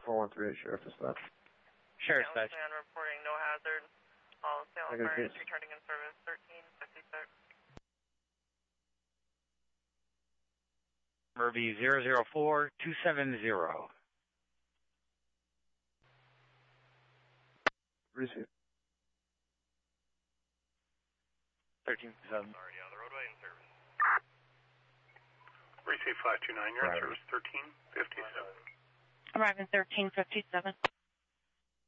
413 Sheriff Dispatch. Sheriff Dispatch. Reporting no hazard. All Salem Fire is returning in service 1356. Ruby 004270. Receive. 1357. Already on the roadway in service. Receive 529, you're in service 1357. Arriving 1357.